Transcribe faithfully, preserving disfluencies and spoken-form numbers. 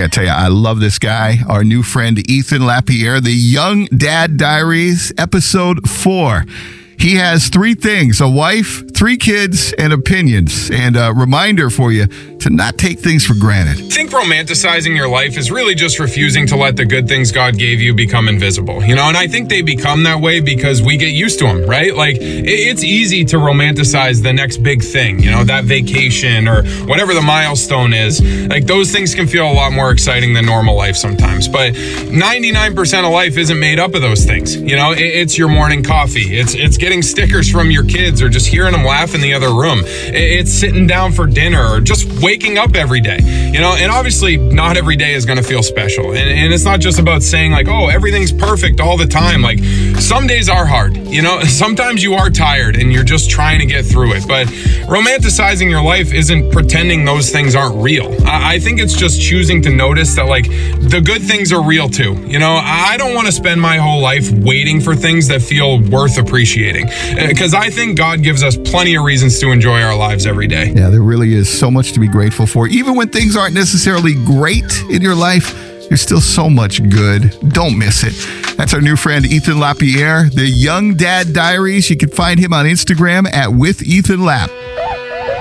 gotta tell you, I love this guy. Our new friend, Ethan Lapierre, the Young Dad Diaries, episode four. He has three things: a wife, three kids, and opinions. And a reminder for you to not take things for granted. I think romanticizing your life is really just refusing to let the good things God gave you become invisible, you know? And I think they become that way because we get used to them, right? Like, it's easy to romanticize the next big thing, you know, that vacation or whatever the milestone is. Like, those things can feel a lot more exciting than normal life sometimes. But ninety-nine percent of life isn't made up of those things. You know, it's your morning coffee. It's, it's getting stickers from your kids or just hearing them laugh in the other room. It's sitting down for dinner or just waking up every day, you know. And obviously not every day is going to feel special, and, and it's not just about saying like, oh, everything's perfect all the time. Like, some days are hard, you know. Sometimes you are tired and you're just trying to get through it. But romanticizing your life isn't pretending those things aren't real. I, I think it's just choosing to notice that like the good things are real too. You know, I don't want to spend my whole life waiting for things that feel worth appreciating, because I think God gives us plenty of reasons to enjoy our lives every day. Yeah, there really is so much to be grateful for. Even when things aren't necessarily great in your life, there's still so much good. Don't miss it. That's our new friend, Ethan Lapierre, the Young Dad Diaries. You can find him on Instagram at with Ethan Lapp.